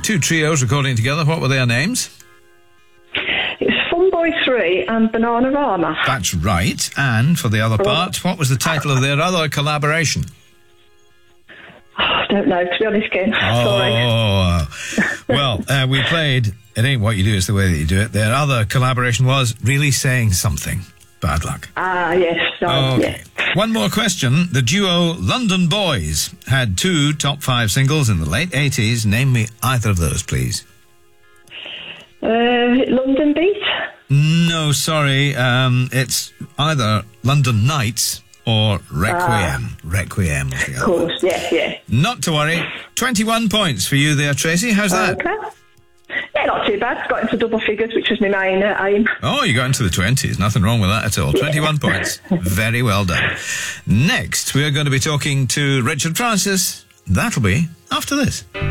two trios recording together. What were their names? It's Fun Boy 3 and Bananarama. That's right. And for the other part, what was the title of their other collaboration? I don't know, to be honest, Ken. Sorry. Well, we played It Ain't What You Do, It's the Way That You Do It. Their other collaboration was Really Saying Something. Bad luck. Yes. Okay. Yeah. One more question. The duo London Boys had 2 top 5 singles in the late 80s. Name me either of those, please. London Beat? No, sorry. It's either London Nights or Requiem. Requiem. Of course, yeah. Not to worry. 21 points for you there, Tracy. How's that? Okay. Yeah, not too bad. Got into double figures, which was my main aim. Oh, you got into the 20s. Nothing wrong with that at all. 21 points. Very well done. Next, we're going to be talking to Richard Francis. That'll be after this.